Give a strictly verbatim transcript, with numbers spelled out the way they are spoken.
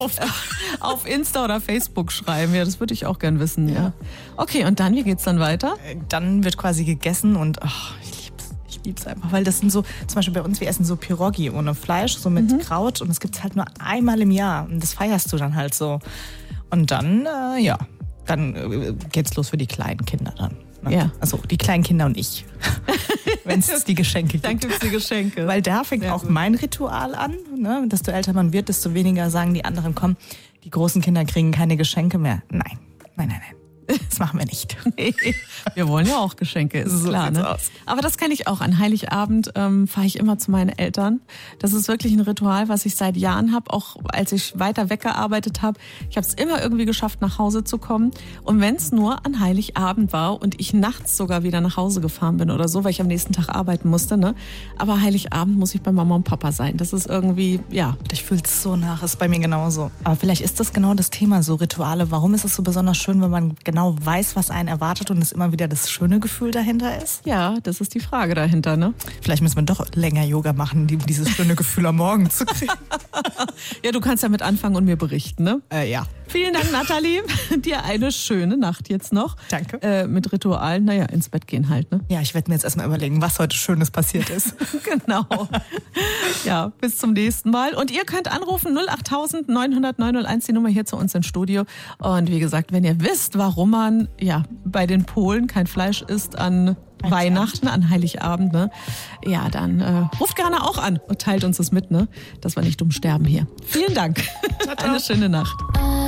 auf, auf Insta oder Facebook schreiben. Ja, das würde ich auch gern wissen. Ja. Ja. Okay, und dann, wie geht's dann weiter? Dann wird quasi gegessen und oh, ich lieb's. Ich lieb's einfach, weil das sind so, zum Beispiel bei uns, wir essen so Pierogi ohne Fleisch, so mit mhm. Kraut und das gibt's halt nur einmal im Jahr und das feierst du dann halt so. Und dann, äh, ja, dann äh, geht's los für die kleinen Kinder dann. Ne? Ja. Also die kleinen Kinder und ich, wenn es die Geschenke gibt. Dann gibt's die Geschenke. Weil da fängt Sehr auch gut. mein Ritual an. Ne? Desto älter man wird, desto weniger sagen die anderen, komm, die großen Kinder kriegen keine Geschenke mehr. Nein, nein, nein, nein. Das machen wir nicht. Nee, wir wollen ja auch Geschenke, ist so klar. Ne? Aus. Aber das kenne ich auch. An Heiligabend ähm, fahre ich immer zu meinen Eltern. Das ist wirklich ein Ritual, was ich seit Jahren habe, auch als ich weiter weggearbeitet habe. Ich habe es immer irgendwie geschafft, nach Hause zu kommen. Und wenn es nur an Heiligabend war und ich nachts sogar wieder nach Hause gefahren bin oder so, weil ich am nächsten Tag arbeiten musste. Ne? Aber Heiligabend muss ich bei Mama und Papa sein. Das ist irgendwie, ja. Ich fühle es so nach, ist bei mir genauso. Aber vielleicht ist das genau das Thema, so Rituale. Warum ist es so besonders schön, wenn man genau weiß, was einen erwartet und es immer wieder das schöne Gefühl dahinter ist? Ja, das ist die Frage dahinter, ne? Vielleicht müssen wir doch länger Yoga machen, um dieses schöne Gefühl am Morgen zu kriegen. Ja, du kannst ja mit anfangen und mir berichten, ne? Äh, ja. Vielen Dank, Nathalie. Dir eine schöne Nacht jetzt noch. Danke. Äh, mit Ritualen, naja, ins Bett gehen halt, ne? Ja, ich werde mir jetzt erstmal überlegen, was heute Schönes passiert ist. Genau. Ja, bis zum nächsten Mal. Und ihr könnt anrufen null acht neun null null neun null eins, die Nummer hier zu uns ins Studio. Und wie gesagt, wenn ihr wisst, warum man ja bei den Polen kein Fleisch isst an Weihnachten, an Heiligabend, ne? Ja, dann äh, ruft gerne auch an und teilt uns das mit, ne? Dass wir nicht dumm sterben hier. Vielen Dank. Ciao, ciao. Eine schöne Nacht.